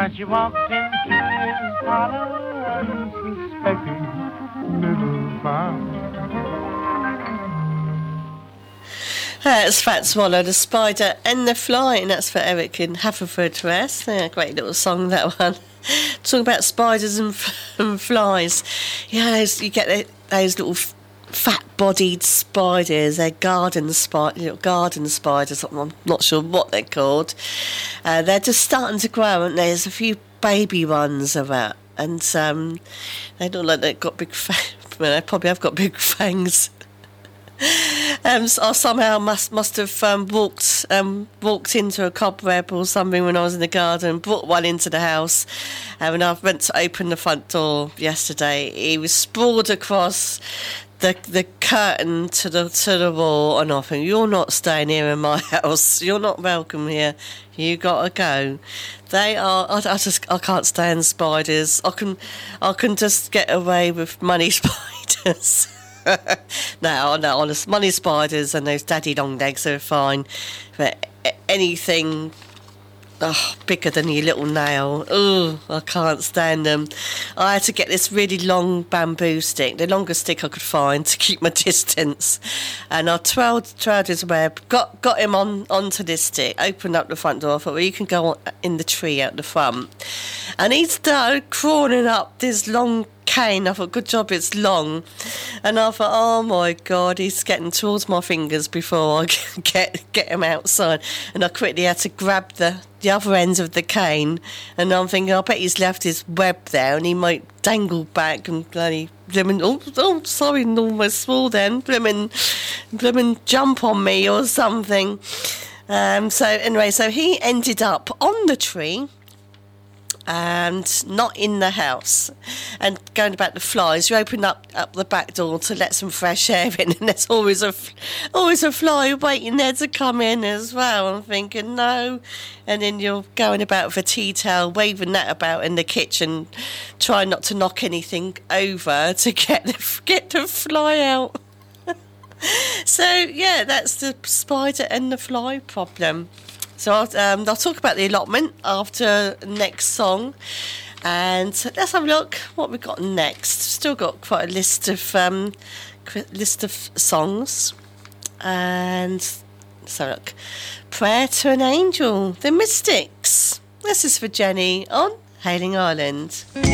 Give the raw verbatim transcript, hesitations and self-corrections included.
When she walked into his parlor, unsuspecting little fowl. That's Fat Swallow, the Spider and the Fly, and that's for Eric in Haverfordwest. Yeah, great little song, that one. Talking about spiders and, f- and flies. Yeah, those, you get the, those little f- fat-bodied spiders. They're garden, spi- you know, garden spiders. I'm not sure what they're called. Uh, they're just starting to grow, aren't they? There's a few baby ones about, and um, they look like they've got big fangs. Well, they probably have got big fangs. Um, so I somehow must must have um, walked um, walked into a cobweb or something when I was in the garden, brought one into the house, and when I went to open the front door yesterday, he was sprawled across the the curtain to the to the wall, and I think, you're not staying here in my house, you're not welcome here, you gotta go. They are. I, I just I can't stand spiders. I can I can just get away with money spiders. no, no, honest, money spiders and those daddy long legs are fine, but anything oh, bigger than your little nail, oh, I can't stand them. I had to get this really long bamboo stick, the longest stick I could find, to keep my distance, and I twirled, twirled his web, got got him on onto this stick, opened up the front door. I thought, well, you can go on in the tree out the front, and he started crawling up this long cane. I thought, good job it's long, and I thought, oh my god, he's getting towards my fingers before I get get him outside, and I quickly had to grab the the other ends of the cane, and I'm thinking, I bet he's left his web there and he might dangle back and bloody blimmin', oh, oh sorry, almost swore then, blimmin', blimmin' jump on me or something. Um, so anyway, so he ended up on the tree and not in the house. And going about the flies, you open up, up the back door to let some fresh air in, and there's always a always a fly waiting there to come in as well. I'm thinking, no. And then you're going about with a tea towel, waving that about in the kitchen, trying not to knock anything over to get the, get the fly out. So, yeah, that's the spider and the fly problem. So I'll, um, I'll talk about the allotment after next song. And let's have a look what we've got next. Still got quite a list of um, list of songs. And so look, Prayer to an Angel, The Mystics. This is for Jenny on Hailing Island.